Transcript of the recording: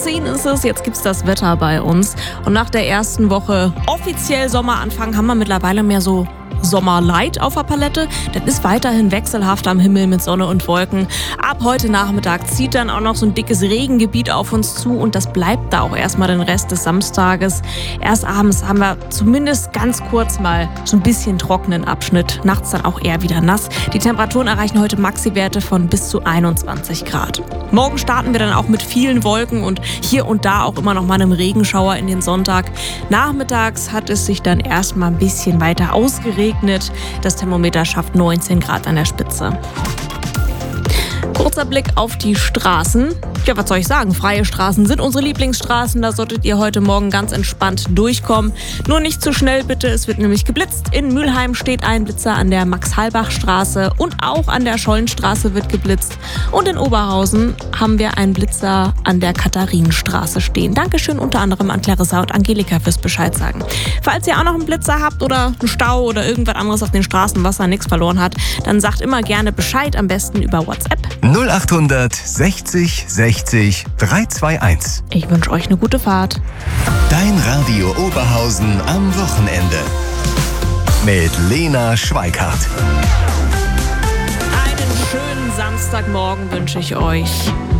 10 ist es, jetzt gibt's das Wetter bei uns. Und nach der ersten Woche offiziell Sommeranfang haben wir mittlerweile mehr so Sommerlight auf der Palette. Das ist weiterhin wechselhaft am Himmel mit Sonne und Wolken. Ab heute Nachmittag zieht dann auch noch so ein dickes Regengebiet auf uns zu und das bleibt da auch erstmal den Rest des Samstages. Erst abends haben wir zumindest ganz kurz mal so ein bisschen trockenen Abschnitt. Nachts dann auch eher wieder nass. Die Temperaturen erreichen heute Maxi-Werte von bis zu 21 Grad. Morgen starten wir dann auch mit vielen Wolken und hier und da auch immer noch mal einem Regenschauer in den Sonntag. Nachmittags hat es sich dann erstmal ein bisschen weiter ausgeregnet. Das Thermometer schafft 19 Grad an der Spitze. Kurzer Blick auf die Straßen. Ja, was soll ich sagen? Freie Straßen sind unsere Lieblingsstraßen. Da solltet ihr heute Morgen ganz entspannt durchkommen. Nur nicht zu schnell bitte, es wird nämlich geblitzt. In Mülheim steht ein Blitzer an der Max-Halbach-Straße und auch an der Schollenstraße wird geblitzt. Und in Oberhausen haben wir einen Blitzer an der Katharinenstraße stehen. Dankeschön unter anderem an Clarissa und Angelika fürs Bescheid sagen. Falls ihr auch noch einen Blitzer habt oder einen Stau oder irgendwas anderes auf den Straßen, was da nichts verloren hat, dann sagt immer gerne Bescheid, am besten über WhatsApp. 0800 60 60 321. Ich wünsche euch eine gute Fahrt. Dein Radio Oberhausen am Wochenende. Mit Lena Schweikart. Einen schönen Samstagmorgen wünsche ich euch.